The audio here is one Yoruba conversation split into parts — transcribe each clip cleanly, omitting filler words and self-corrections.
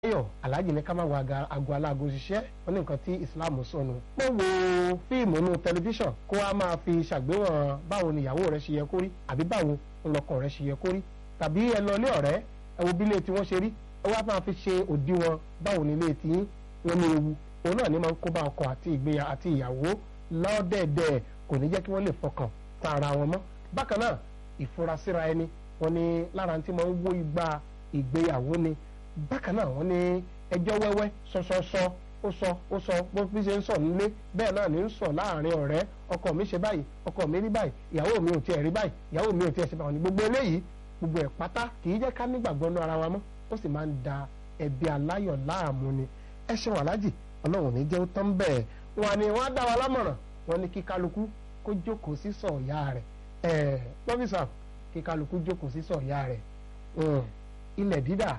ayọ̀ aláàjì ní ká má wo aago aláago ṣiṣẹ́ wọn ní nǹkan tí Islam sọnù. mo wo fíìmù inú tẹlifíṣàn kó a máa fi ṣàgbéwọ̀n báwo ni ìyàwó rẹ ṣe yẹ kó rí àbí báwo ńlọkọ rẹ ṣe yẹ kó rí tàbí ẹ lọ ilé ọ̀rẹ́ ẹ wo bí ilé tí wọ́n ṣe rí ẹ wá máa fi ṣe òdiwọ̀n báwo ni ilé tí wọ́n ní ewu òun náà ní máa ń kó bá ọkọ àti ìyàwó lọ́dẹ̀ẹ̀dẹ̀ kò ní jẹ́ kí wọ́n lè fọkàn tán ara wọn mọ́. bákan náà ìfurasíra ẹni wọ́n ní lára tí máa ń wó igba ìgbéyàwó ni. bákan náà wọ́n ní ẹjọ́ wẹ́wẹ́ sọ́sọ́sọ́ ó sọ bó bí ṣe ń sọ nílé bẹ́ẹ̀ náà ní ń sọ láàrin ọ̀rẹ́ ọkọ mi ṣe báyìí ọkọ mi rí báyìí ìyàwó mi ò tiẹ̀ rí báyìí ìyàwó mi ò tiẹ̀ ṣe báyìí gbogbo eléyìí gbogbo ẹ̀ pátá kì í jẹ́ ká nígbàgbọ́ nú ara wa mọ́ ó sì máa ń da ẹbí aláyọ̀ láàmú ni. ẹ ṣeun aláàjì ọlọ́run ní jẹ́ ó tán bẹ́ẹ̀ wọn ni wọ́n á dá wa lámọ̀ràn wọn ni kí kálukú kó jókòó sí sọ̀ọ̀yà rẹ̀ lọ́fíìsà kí kálukú jókòó sí sọ̀ọ̀yà rẹ̀ ilẹ̀ dídà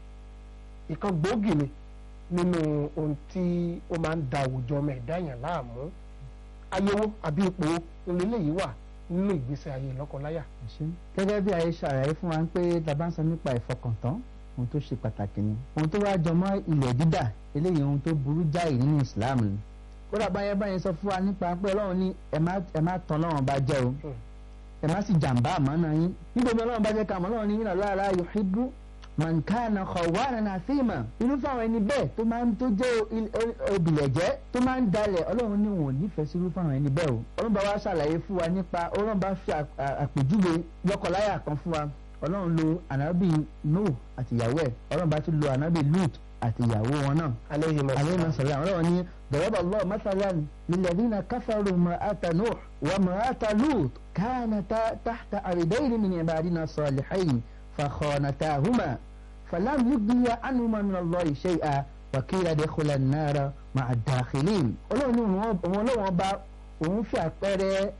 ìkan gbòógì ni nínú ohun tí ó máa ń da àwùjọ ọmọ ẹ̀dá èèyàn láàmú ayéwo àbí ipò oníléyìí wà nínú ìgbésí ayé lọ́kọláya. gẹ́gẹ́ bí ayé ṣàlàyé fún wa pé tá a bá ń sọ nípa ìfọkàntán ohun tó ṣe pàtàkì ni ohun tó wá jọmọ́ ilẹ̀ dídà eléyìí ohun tó burú jáì nínú Islam ni kódà báyẹn sọ fún wa nípa pé Ọlọ́run ní ẹ má tàn Ọlọ́run bá jẹ́ o ẹ má sì jàǹbá àmánà yín nítorí Ọlọ́run bá jẹ́ ká àmọ́ Ọlọ́run ní inna Allaha la yuhibbu man kana khawanan athima irúfẹ́ àwọn ẹni bẹ́ẹ̀ tó jẹ́ obìlẹ̀jẹ́ tó máa ń dalẹ̀ Ọlọ́run ní wọn ò nífẹ̀ẹ́ sí irúfẹ́ àwọn ẹni bẹ́ẹ̀ o Ọlọ́run bá wá ṣàlàyé fún wa nípa Ọlọ́run bá fi àpèjúwe lọ́kọláya kan fún wa Ọlọ́run lo ànábì Nuh àti ìyàwó ẹ̀ Ọlọ́run bá tún lo ànábì Lut àti ìyàwó wọn náà alayhi salam Ọlọ́run ní daraba Allahu mathalan lilladhina kafaru imra'ata Nuh wa imra'ata Lut kanata tahta abdayni min ibadina salihayn fakhanatahuma فلم يغني عنهما من الله شيئا وقيل ادخلا النار مع الداخلين Ọlọ́run bá òun fi àpẹẹrẹ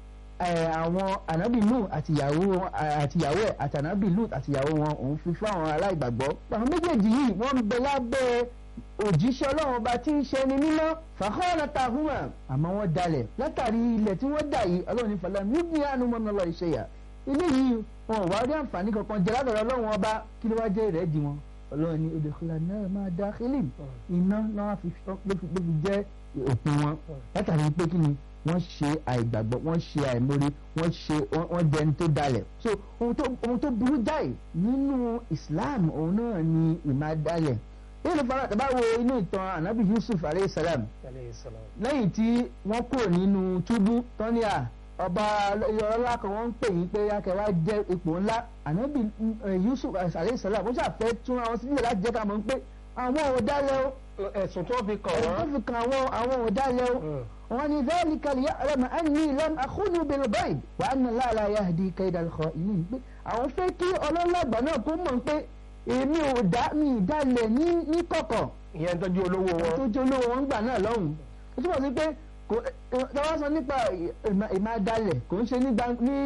àwọn ànábì Nuh àti ìyàwó ẹ̀ àti ànábì Lut àti ìyàwó wọn òun fi fún àwọn aláìgbàgbọ́ àwọn méjèèjì yìí wọ́n ń bẹ lábẹ́ òjíṣẹ́ Ọlọ́run bá tí ń ṣe ni mímọ́ fakhanatahuma àmọ́ wọ́n dalẹ̀ látàrí ilẹ̀ tí wọ́n dà yìí Ọlọ́run ní falam yughni anhuma min Allahi shay'a ilé yìí wọn ò wá rí àǹfààní kankan jẹ látọ̀rọ̀ Ọlọ́run ọba kí ló wá jẹ́ rẹ̀ di wọn Ọlọ́run ní udkhula náà máa dá kílìm iná náà ló fi jẹ́ òpin wọn látàrí pé kí ni wọ́n ṣe àìgbàgbọ́ wọ́n ṣe àìmórí wọ́n jẹ́ ẹni tó dalẹ̀ so ohun tó burú jáì nínú Islam òun náà ni ìmádálẹ̀ nínú fara tàbá wo inú ìtàn ànábì Yusuf alayhi salam lẹ́yìn tí wọ́n kúrò nínú túbú tọ́níà ọba ọlọ́lá kan wọ́n ń pè yín pé akẹ́wà jẹ́ ipò ńlá ànábì Yusuf alayhi salam ó ṣàfẹ́ tún àwọn sílẹ̀ láti jẹ́ ká mọ̀ pé àwọn òdálẹ̀ o ẹ̀sùn tó fi kàn àwọn òdálẹ̀ o wọ́n ní dhalika liya'lama anni lam akhunu bil ghaib wa anna Allaha la yahdi kayda al-kha'inin pé àwọn fẹ́ kí ọlọ́làgbà náà kó mọ̀ pé èmi ò ìdálẹ̀ ní kọ̀kọ̀ ìyẹn tó jẹ́ olówó wọn gbà náà lọ́hùn ó túbọ̀ sí pé tọ́wọ́ sọ nípa ìmádálẹ̀ kò ń ṣe ní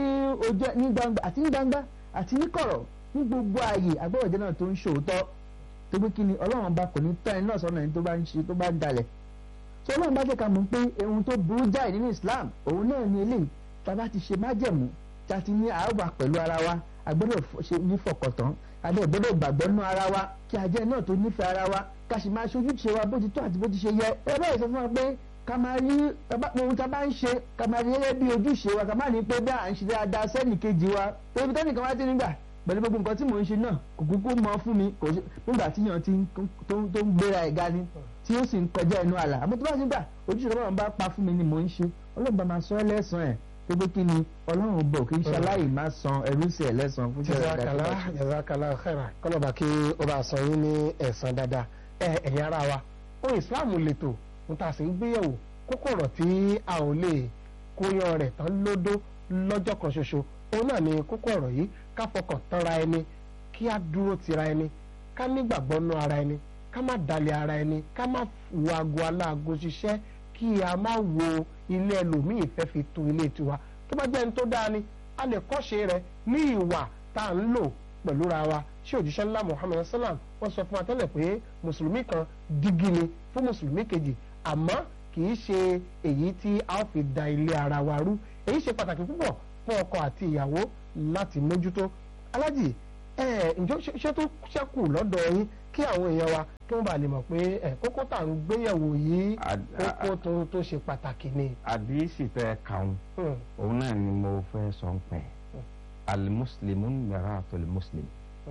gbangba àti ní gbangba àti ní kọ̀rọ̀ ní gbogbo ààyè agbọ́dọ̀jẹ́ náà tó ń ṣòótọ́ tó pé kí ni Ọlọ́run bá kò ní tán ẹ náà sọ́nà ẹni tó bá ń dalẹ̀ tó Ọlọ́run bá jẹ́ ká mọ̀ pé ohun tó burú jáì nínú Islam òun náà ni eléyìí tá a bá ti ṣe májẹ̀mú tá a ti ní àáwà pẹ̀lú ara wa agbọ́dọ̀ ṣe nífọ̀kọ̀tán agbọ́dọ̀ gbàgbọ́ nú ara wa kí ajẹ́ náà tó nífẹ̀ẹ́ ara wa ká sì máa ṣojú ṣe wa bó ti tó àti bó ti ṣe yẹ ẹ bẹ́ẹ̀ sọ fún wa pé ká máa rí ohun tá a bá ń ṣe ká máa rí gẹ́gẹ́ bí ojúṣe wa ká máa ní pé bí à ń ṣe dáadáa sẹ́nì kejì wa ebi tẹ́nìkan wá ti nígbà pẹ̀lú gbogbo nǹkan tí mò ń ṣe náà kò kúkú mọ fún mi nígbà tí yàn ti tó ń gbéra ẹ̀ga ni tí ó sì ń kọjá ẹnu àlà àmọ́ tó bá ti gbà ojúṣe Ọlọ́run bá pa fún mi ni mò ń ṣe Ọlọ́run bá máa sọ ẹ́ lẹ́sàn-án ẹ̀ tó pé kí ni Ọlọ́run bò kí n ṣaláì má san ẹrú sí ẹ̀ lẹ́sàn-án fún jazakallah khaira kọ́lọ́ba kí ó bá san yín ní ẹ̀san dáadáa ẹ̀yin ara wa ohun Islam lètò ohun tá a sì ń gbéyẹ̀wò kókó ọ̀rọ̀ tí a ò lè kóyan rẹ̀ tán lódó lọ́jọ́ kan ṣoṣo òun náà ni kókó ọ̀rọ̀ yìí ká fọkàn tánra ẹni kí á dúró tira ẹni ká nígbàgbọ́ nú ara ẹni ká má dalẹ̀ ara ẹni ká má wo aago aláago ṣiṣẹ́ kí a má wo ilé ẹlòmíì fẹ́ fi tu ilé tiwa tó bá jẹ́ ní tó dáa ni a lè kọ́ṣe rẹ̀ ní ìwà tá à ń lò pẹ̀lú ra wa ṣé òjíṣẹ́ ńlá Muhammad sallam wọ́n sọ fún wa tẹ́lẹ̀ pé mùsùlùmí kan dígí ni fún mùsùlùmí kejì àmọ́ kì í ṣe èyí tí a ó fi da ilé ara wa rú èyí ṣe pàtàkì púpọ̀ fún ọkọ àti ìyàwó láti mójútó. alájì ǹjọ́ ṣé tó ṣẹ́kù lọ́dọ̀ yín kí àwọn èèyàn wa kí wọ́n bá lè mọ̀ pé kókó tá à ń gbéyẹ̀wò yìí kókó tó ṣe pàtàkì ni. àdìsí tẹ kàn òun náà ni mo fẹ́ sọ ń pẹ́ alimuslimu miratul muslim.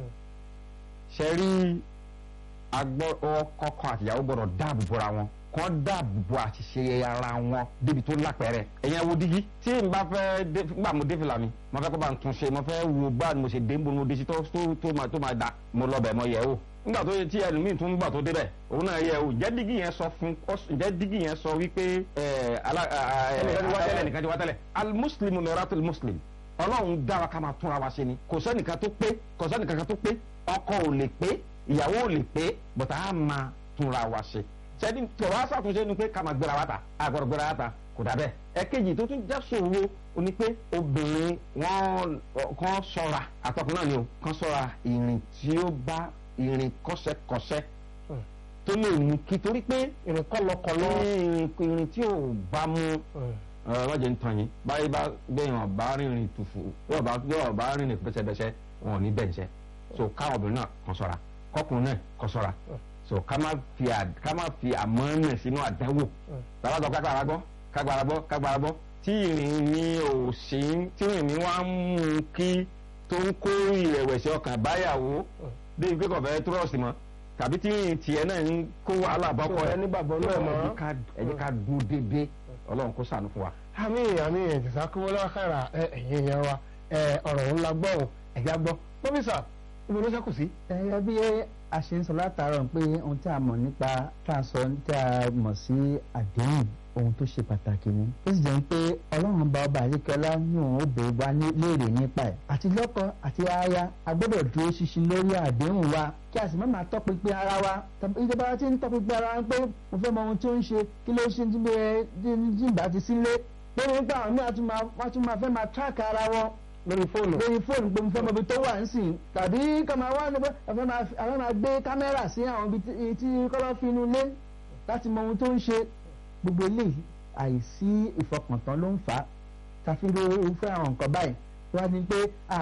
ṣe rí ọkọ àtìyàwó gbọ́dọ̀ dáàbò bora wọn kọ́ dáàbò bo àṣìṣe ara wọn débi tó lápẹ̀rẹ̀. ẹ̀yẹn wo dígí tí n bá fẹ́ gbà mo dé fìlà mi mo fẹ́ kó bá ń tún ṣe mo fẹ́ wo bá mo ṣe dé ń bo mo dé sí tó máa da mo lọ bẹ̀ mo yẹ̀ wò. nígbà tó tí ẹlòmíì tún gbà tó débẹ̀ òun náà yẹ̀ wò jẹ́ dígí yẹn sọ fún jẹ́ dígí yẹn sọ wípé ẹnìkan ti wá tẹ́lẹ̀ alimuslimu miratul muslim ọlọ́run dára ká máa túnra wa ṣe ni kò sẹ́nìkan tó pé ọkọ ò lè pé ìyàwó ò lè pé bọ̀tà á máa túnra wa ṣe sẹ́ni tọ̀wá ṣàtúnṣe ni pé ká máa gbéra wa ta àgbọ̀dọ̀ gbéra wa ta kò dà bẹ́ẹ̀. ẹ̀kejì tó tún jẹ́ ṣòro o ní pé obìnrin wọn kàn ṣọ́ra àtọkùn náà ni o kàn ṣọ́ra ìrìn tí ó bá ìrìn kọ́ṣẹ́kọ́ṣẹ́ tó lè mú kí torí pé ìrìn kọ́lọ́kọ́lọ́ ìrìn tí ò bá mú wọ́n jẹ́ ń tàn yín báyìí bá gbẹ̀yàn bá rìnrìn tùfù yóò bá rìnrìn bẹ́sẹ̀bẹ́sẹ̀ wọn ò ní bẹ́ẹ̀ ṣẹ́ so káwọn obìnrin náà kàn ṣọ́ra kọkùnrin náà kàn ṣọ́ra so ká má fi àmọ́nà sínú àdánwò lábàtọ̀ kágbára gbọ́ tí ìrìn mi ò sí tí ìrìn mi wá ń mú kí tó ń kó ìrẹ̀wẹ̀sì ọkàn báyàwó débi pé kò fẹ́ túrọ̀sì mọ́ tàbí tí ìrìn tiẹ̀ náà ń kó wàhálà bọ́kọ ẹ̀ nígbàgbọ́ náà mọ́ ẹ jẹ́ ká dúró déédéé ọlọ́run kó ṣàánú fún wa. àmì ìjìsákúmọ́lá kára ẹ̀yìn yẹn wa ọ̀rọ̀ ńlá gbọ́ ẹ̀já gbọ́ pọ́físà ibi ló ṣẹ́kù sí. ẹ̀yẹ bí a ṣe ń sọ látàárọ̀ pé ohun tí a mọ̀ nípa tá a sọ tí a mọ̀ sí àdéhùn ohun tó ṣe pàtàkì ni. ó sì jẹ́ pé ọlọ́run bá ọba àríkẹ́lá ní òun ó bèèrè wa léèrè nípa ẹ̀. àti lọ́kọ àti aya a gbọ́dọ̀ dúró ṣinṣin lórí àdéhùn wa kí a sì má máa tọpinpin ara wa. ìjọba ti ń tọpinpin ara wa pé mo fẹ́ mọ ohun tí ó ń ṣe kí ló ṣe tí ìgbà ti sílé. lórí nípa àwọn míì wọ́n tún máa fẹ́ máa tíráàkì ara wọn lórí fóònù pé mo fẹ́ mọ ibi tó wà nísìnyí tàbí kọ́ máa wá níbẹ̀ àwọn máa gbé kámẹ́rà sí àwọn ibi tí kọ́lọ́fín inú ilé láti mọ ohun tó ń ṣe. gbogbo eléyìí àìsí ìfọkàntán ló ń fà á tàfi irúfẹ́ àwọn nǹkan báyìí wọ́n ti pé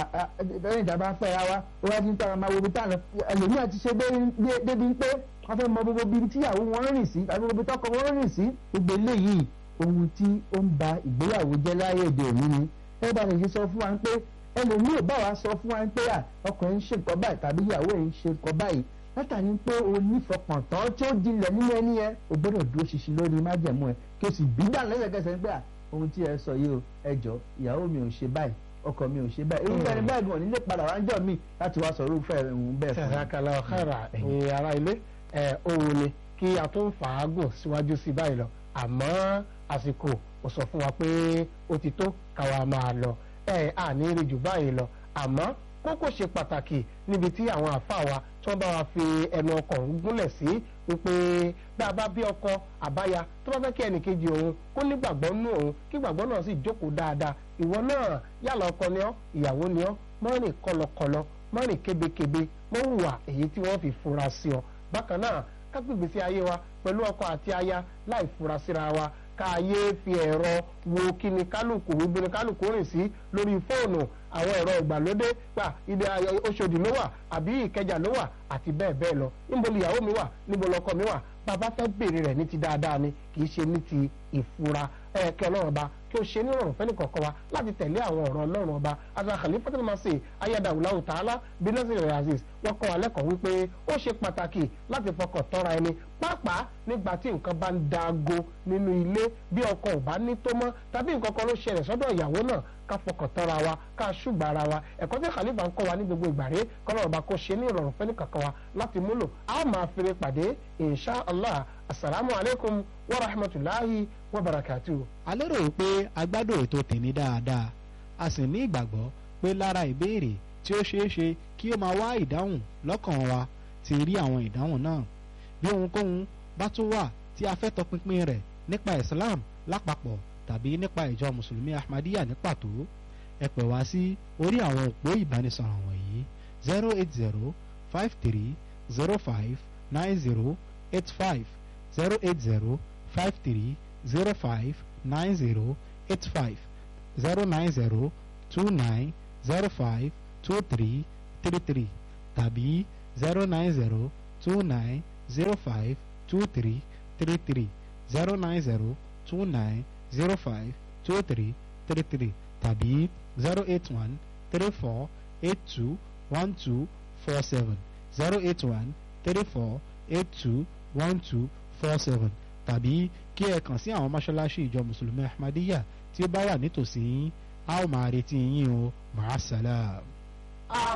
lẹ́yìn ìjàmbá fẹ́ra wa wọ́n ti ń tọ́ ọmọ ibi táwọn ẹlòmíà ti ṣe débi pé wọ́n fẹ́ mọ gbogbo ibi tíyàwó wọn rìn sí tàbí gbogbo tọkọ wọn rìn sí. gbogbo eléyìí ohun tí ó ń ba ìgbéyàwó jẹ́ láyé òde òní ni. ẹ bá lè ṣe sọ fún wa pé ẹlòmíì ò bá wa sọ fún wa pé ọkùnrin ń ṣe nǹkan báyìí tàbí ìyàwó ẹ̀ ń ṣe nǹkan báyìí látàrí pé o nífọkàntán tí ó jinlẹ̀ nínú ẹni yẹn o gbọ́dọ̀ dúró ṣinṣin lórí májẹ̀mú ẹ kí o sì bí dà lẹ́sẹ̀kẹsẹ̀ pé ohun tí ẹ sọ yìí o ẹ jọ ìyàwó mi ò ṣe báyìí ọkọ mi ò ṣe báyìí irúfẹ́ ẹni báyìí gan nílé padà wá ń jọ mí láti wá sọ irúfẹ́ ohun bẹ́ẹ̀ fún mi. ṣàkàlà ọ̀kára ẹ̀yin ará ilé ohun ni kí a tó ń fàágùn síwájú sí báyìí lọ àmọ́ àsìkò ò sọ fún wa pé ó ti tó káwa máa lọ àní rí jù báyìí lọ àmọ́ kókó ṣe pàtàkì níbi tí àwọn àfáà wa tí wọ́n bá wa fi ẹnu ọkàn gúnlẹ̀ sí wípé bí a bá bí ọkọ àbáya tó bá fẹ́ kí ẹnìkejì òun kó nígbàgbọ́ nú òun kí gbàgbọ́ náà sì jókòó dáadáa ìwọ náà yálà ọkọ ni ọ́ ìyàwó ni ọ́ mọ́rin kọlọkọlọ mọ́rin kébékébé mọ́ hùwà èyí tí wọ́n fi fura sí ọ bákan náà ká gbègbè sí ayé wa pẹ̀lú ọkọ àti aya láì fura síra wa káyé fi ẹ̀rọ wo kíni kálukú ibi ni kálukú rìn sí lórí fóònù àwọn ẹ̀rọ ìgbàlódé pa ibi Ọ̀ṣọ́dì ló wà àbí Ìkẹjà ló wà àti bẹ́ẹ̀ bẹ́ẹ̀ lọ níbo ni ìyàwó mi wà níbo lọkọ mi wà bàbá fẹ́ béèrè rẹ̀ ní ti dáadáa ni kì í ṣe ní ti ìfura kí Ọlọ́run ọba kí ó ṣe nírọ̀rùn fẹ́ni kọ̀ọ̀kan wa láti tẹ̀lé àwọn ọ̀rọ̀ Ọlọ́run ọba àti Khalifatul Masih ayédáwùláwù tààlà binazir aziz wọ́n kọ́ wa lẹ́kọ̀ọ́ wípé ó ṣe pàtàkì láti fọkàn tọ́ra ẹni pàápàá nígbà tí nǹkan bá ń daago nínú ilé bí ọkọ ò bá ní tó mọ́ tàbí nǹkan kan ló ṣẹlẹ̀ sọ́dọ̀ ìyàwó náà ká fọkàn tọ́ra wa ká ṣùgbà ara wa ẹ̀kọ́ tí Khalifa ń kọ́ wa ní gbogbo ìgbà rẹ̀ kọ́nà ọba kó ṣe ní ìrọ̀rùn fẹ́ni kankan wa láti múlò a máa fèrè pàdé insha Allah assalamu alaikum wa rahmatulahi wa barakatuh. a lérò pé a gbádùn ètò tèmi dáadáa a sì ní ìgbàgbọ́ pé lára ìbéèrè tí ó ṣeé ṣe kí ó máa wá ìdáhùn lọ́kàn wa ti rí àwọn ìdáhùn náà bí ohunkóhun bá tún wà tí a fẹ́ tọpinpin rẹ̀ nípa Islam lápapọ̀ tàbí nípa ìjọ mùsùlùmí Ahmadiyya ní pàtó ẹ pè wá sí orí àwọn òpó ìbánisọ̀rọ̀ wọ̀nyí 08053059085 08053059085 09029052333 tàbí 090 09029052333 09029052333 tàbí 08134821247 08134821247 tàbí kí ẹ kàn sí àwọn mọ́ṣáláṣí ìjọ mùsùlùmí ahmadiyya tí ó bá wà nítòsí yín a ó máa retí yín o màá sálàm.